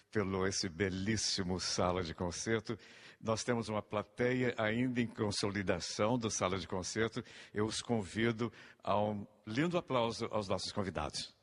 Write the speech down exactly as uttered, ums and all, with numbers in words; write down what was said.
pelo esse belíssimo sala de concerto. Nós temos uma plateia ainda em consolidação do sala de concerto. Eu os convido a um lindo aplauso aos nossos convidados.